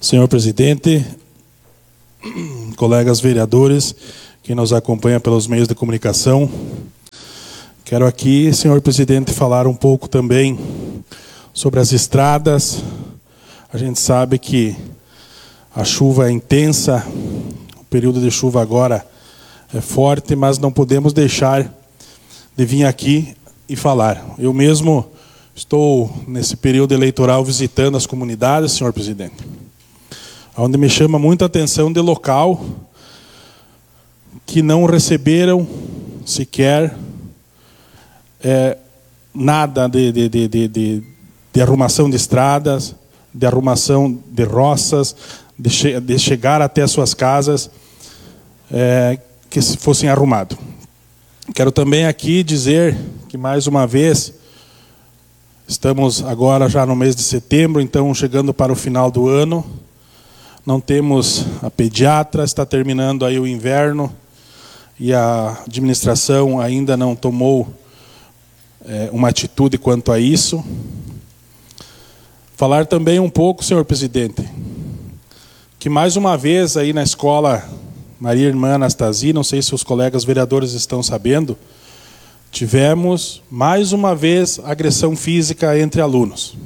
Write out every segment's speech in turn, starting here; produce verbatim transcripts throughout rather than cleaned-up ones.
Senhor presidente, colegas vereadores, que nos acompanha pelos meios de comunicação, quero aqui, senhor presidente, falar um pouco também sobre as estradas. A gente sabe que a chuva é intensa, o período de chuva agora é forte, mas não podemos deixar de vir aqui e falar. Eu mesmo estou, nesse período eleitoral, visitando as comunidades, senhor presidente, onde me chama muita atenção de local que não receberam sequer é, nada de, de, de, de, de, de arrumação de estradas, de arrumação de roças, de, che de chegar até as suas casas, é, que fossem arrumados. Quero também aqui dizer que, mais uma vez, estamos agora já no mês de setembro, então chegando para o final do ano, não temos a pediatra, está terminando aí o inverno e a administração ainda não tomou é, uma atitude quanto a isso. Falar também um pouco, senhor presidente, que mais uma vez aí na escola Maria Irmã Anastasia, não sei se os colegas vereadores estão sabendo, tivemos mais uma vez agressão física entre alunos.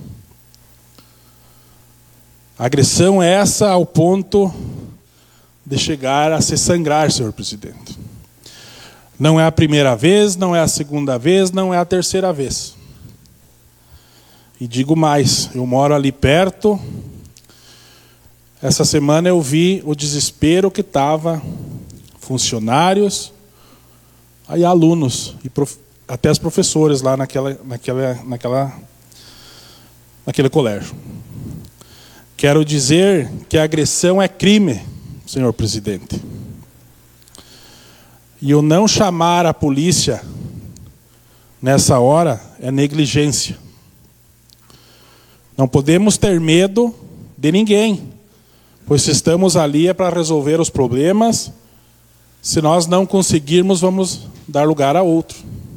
Agressão essa ao ponto de chegar a se sangrar, senhor presidente. Não é a primeira vez, não é a segunda vez, não é a terceira vez. E digo mais, eu moro ali perto. Essa semana eu vi o desespero que estava funcionários, aí alunos e prof... até os professores lá naquela, naquela, naquela, naquele colégio. Quero dizer que a agressão é crime, senhor presidente. E o não chamar a polícia nessa hora é negligência. Não podemos ter medo de ninguém, pois se estamos ali é para resolver os problemas. Se nós não conseguirmos, vamos dar lugar a outro.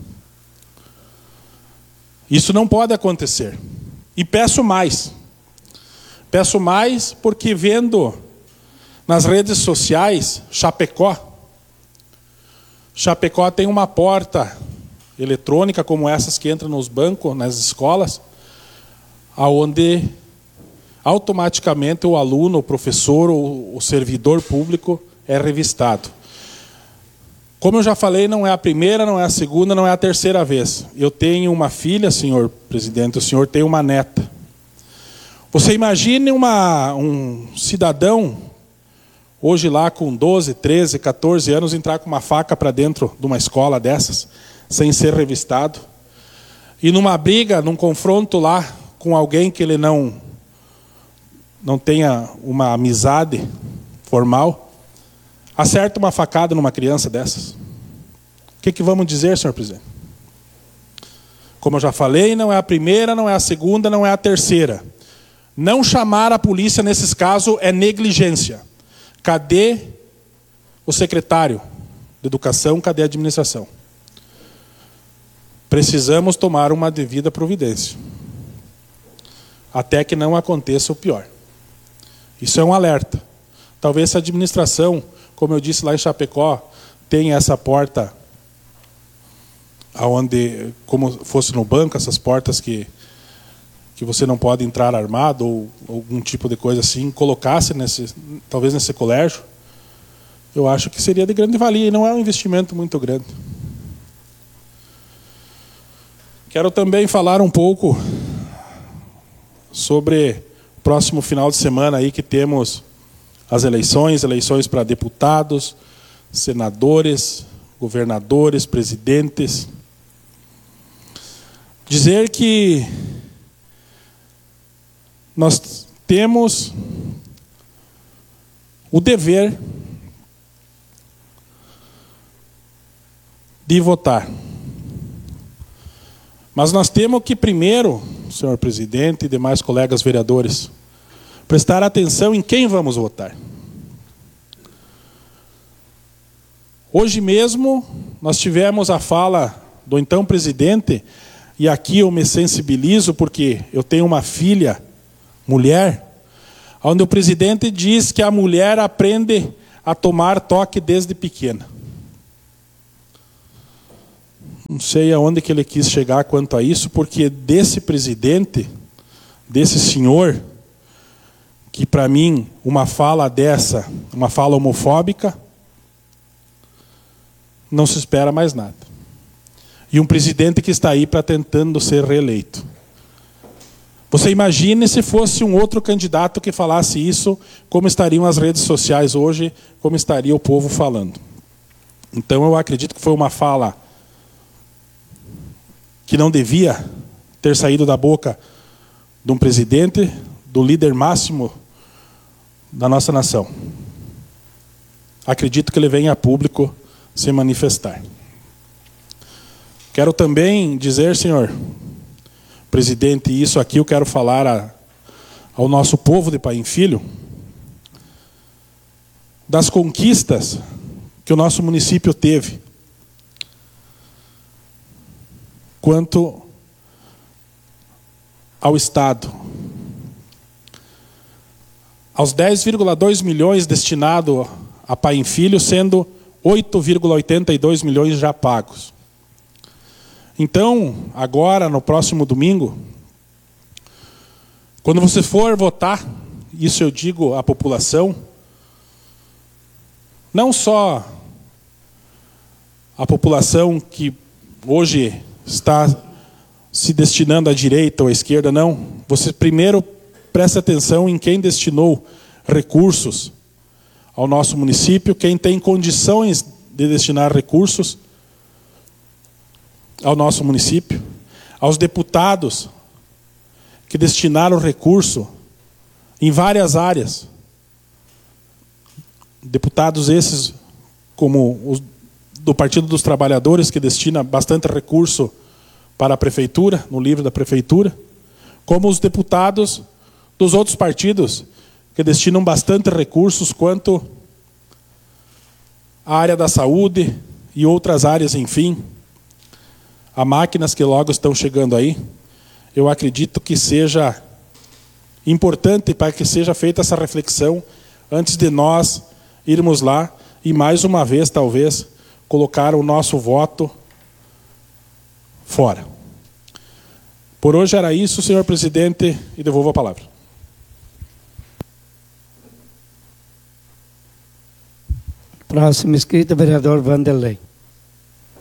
Isso não pode acontecer. E peço mais. Peço mais porque vendo nas redes sociais Chapecó, Chapecó tem uma porta eletrônica como essas que entram nos bancos, nas escolas, aonde automaticamente o aluno, o professor, o, o servidor público é revistado. Como eu já falei, não é a primeira, não é a segunda, não é a terceira vez. Eu tenho uma filha, senhor presidente, o senhor tem uma neta. Você imagine uma, um cidadão, hoje lá com doze, treze, quatorze anos, entrar com uma faca para dentro de uma escola dessas, sem ser revistado. E numa briga, num confronto lá com alguém que ele não, não tenha uma amizade formal, acerta uma facada numa criança dessas. O que, que vamos dizer, senhor presidente? Como eu já falei, não é a primeira, não é a segunda, não é a terceira. Não chamar a polícia nesses casos é negligência. Cadê o secretário de Educação? Cadê a administração? Precisamos tomar uma devida providência, até que não aconteça o pior. Isso é um alerta. Talvez se a administração, como eu disse lá em Chapecó, tenha essa porta, onde, como fosse no banco, essas portas que que você não pode entrar armado ou algum tipo de coisa assim, colocasse nesse, talvez nesse colégio, eu acho que seria de grande valia e não é um investimento muito grande. Quero também falar um pouco sobre o próximo final de semana aí que temos as eleições, eleições para deputados, senadores, governadores, presidentes. Dizer que nós temos o dever de votar. Mas nós temos que primeiro, senhor presidente e demais colegas vereadores, prestar atenção em quem vamos votar. Hoje mesmo nós tivemos a fala do então presidente, e aqui eu me sensibilizo porque eu tenho uma filha mulher, onde o presidente diz que a mulher aprende a tomar toque desde pequena. Não sei aonde que ele quis chegar quanto a isso, porque desse presidente, desse senhor, que para mim uma fala dessa, uma fala homofóbica, não se espera mais nada. E um presidente que está aí para tentando ser reeleito. Você imagine se fosse um outro candidato que falasse isso, como estariam as redes sociais hoje, como estaria o povo falando. Então eu acredito que foi uma fala que não devia ter saído da boca de um presidente, do líder máximo da nossa nação. Acredito que ele venha a público se manifestar. Quero também dizer, senhor presidente, e isso aqui eu quero falar a, ao nosso povo de pai e filho, das conquistas que o nosso município teve quanto ao Estado. Aos dez vírgula dois milhões destinados a pai e filho, sendo oito vírgula oitenta e dois milhões já pagos. Então, agora, no próximo domingo, quando você for votar, isso eu digo à população, não só a população que hoje está se destinando à direita ou à esquerda, não. Você primeiro preste atenção em quem destinou recursos ao nosso município, quem tem condições de destinar recursos ao nosso município, aos deputados que destinaram recurso em várias áreas. Deputados esses, como os do Partido dos Trabalhadores, que destina bastante recurso para a prefeitura, no livro da prefeitura, como os deputados dos outros partidos, que destinam bastante recursos quanto à área da saúde e outras áreas, enfim, a máquinas que logo estão chegando aí. Eu acredito que seja importante para que seja feita essa reflexão antes de nós irmos lá e mais uma vez, talvez, colocar o nosso voto fora. Por hoje era isso, senhor presidente, e devolvo a palavra. Próximo inscrito, vereador Vanderlei.